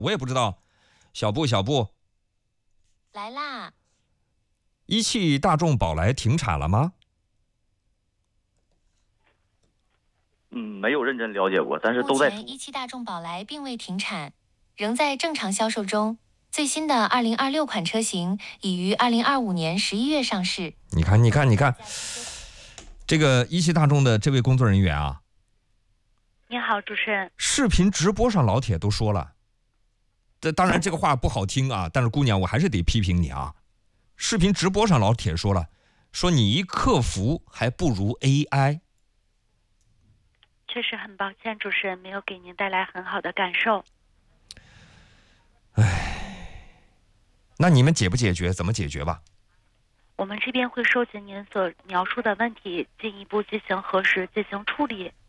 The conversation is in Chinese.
我也不知道。小布， 来啦！ 一汽大众宝来停产了吗？ 没有认真了解过，但是都在。 目前一汽大众宝来并未停产，仍在正常销售中。最新的2026款车型已于2025年11月上市。 你看，这个一汽大众的这位工作人员啊， 你好，主持人。 视频直播上老铁都说了，当然这个话不好听啊，但是姑娘我还是得批评你啊。视频直播上老铁说了，说你一客服还不如 AI。 确实很抱歉，主持人没有给您带来很好的感受。 那你们解不解决？怎么解决吧？ 我们这边会收集您所描述的问题，进一步进行核实，进行处理。